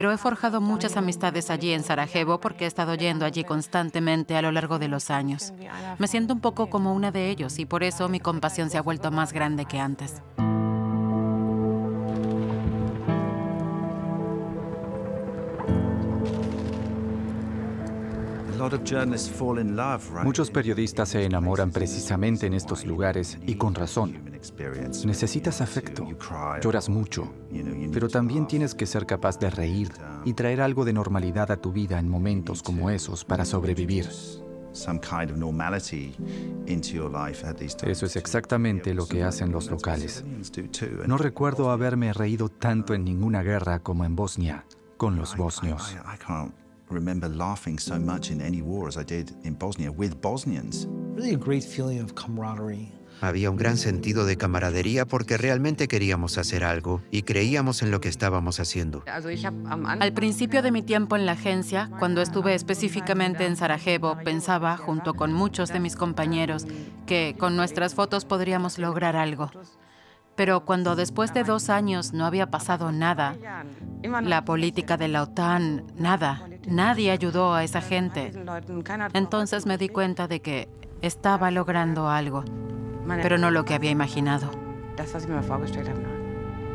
Pero he forjado muchas amistades allí en Sarajevo porque he estado yendo allí constantemente a lo largo de los años. Me siento un poco como una de ellos y por eso mi compasión se ha vuelto más grande que antes. Muchos periodistas se enamoran precisamente en estos lugares y con razón. Necesitas afecto, lloras mucho, pero también tienes que ser capaz de reír y traer algo de normalidad a tu vida en momentos como esos para sobrevivir. Eso es exactamente lo que hacen los locales. No recuerdo haberme reído tanto en ninguna guerra como en Bosnia, con los bosnios. Remember laughing so much in any war as I did in Bosnia with Bosnians. Really a great feeling of camaraderie. Había un gran sentido de camaradería porque realmente queríamos hacer algo y creíamos en lo que estábamos haciendo. Al principio de mi tiempo en la agencia, cuando estuve específicamente en Sarajevo, pensaba, junto con muchos de mis compañeros, que con nuestras fotos podríamos lograr algo. Pero cuando después de 2 años no había pasado nada, la política de la OTAN, nada, nadie ayudó a esa gente. Entonces me di cuenta de que estaba logrando algo, pero no lo que había imaginado.